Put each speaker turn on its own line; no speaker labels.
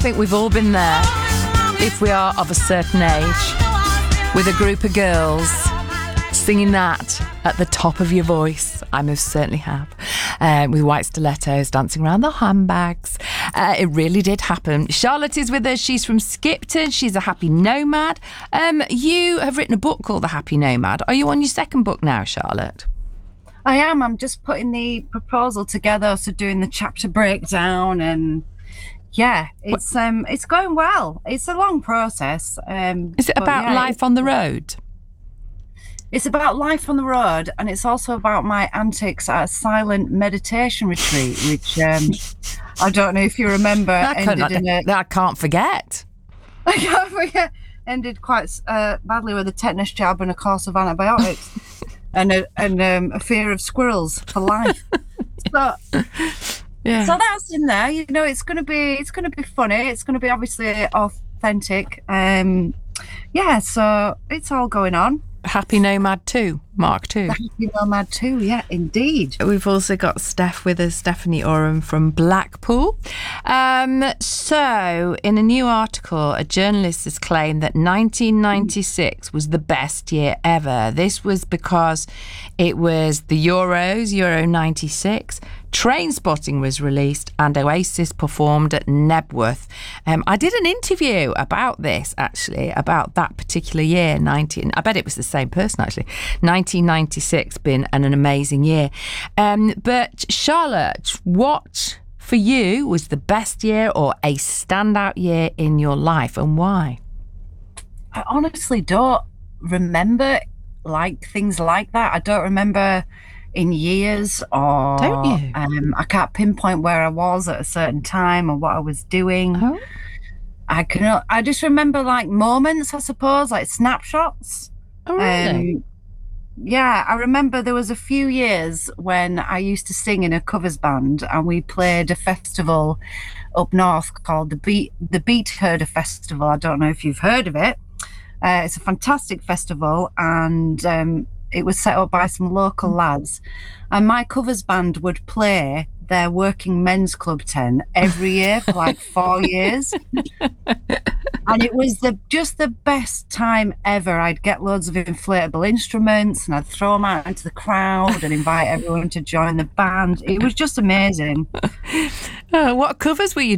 think we've all been there, if we are of a certain age, with a group of girls singing that at the top of your voice. I most certainly have. With white stilettos, dancing around the handbags. It really did happen. Charlotte is with us. She's from Skipton. She's a happy nomad. You have written a book called The Happy Nomad. Are you on your second book now, Charlotte?
I am. I'm just putting the proposal together, so doing the chapter breakdown, and yeah, it's going well. It's a long process.
Is it about life on the road?
It's about life on the road, and it's also about my antics at a silent meditation retreat, which I don't know if you remember.
I can't forget.
I can't forget. Ended quite badly with a tetanus jab and a course of antibiotics. And a fear of squirrels for life. So that's in there. You know, it's gonna be funny. It's gonna be obviously authentic. So it's all going on.
Happy Nomad 2, Mark 2.
Happy Nomad 2, yeah, indeed.
We've also got Steph with us, Stephanie Oram from Blackpool. So, in a new article, a journalist has claimed that 1996 was the best year ever. This was because it was the Euros, Euro 96. Trainspotting was released and Oasis performed at Nebworth. I did an interview about this, actually, about that particular year, I bet it was the same person, actually. 1996 been an amazing year. But Charlotte, what for you was the best year or a standout year in your life, and why?
I honestly don't remember things like that. I don't remember in years, or
don't you?
I can't pinpoint where I was at a certain time or what I was doing.
Oh.
I just remember like moments, I suppose, like snapshots.
Oh, really?
I remember there was a few years when I used to sing in a covers band, and we played a festival up north called the Beat Herder Festival. I don't know if you've heard of it. It's a fantastic festival, and it was set up by some local lads, and my covers band would play their working men's club tent every year for like 4 years. And it was just the best time ever. I'd get loads of inflatable instruments and I'd throw them out into the crowd and invite everyone to join the band. It was just amazing.
What covers were you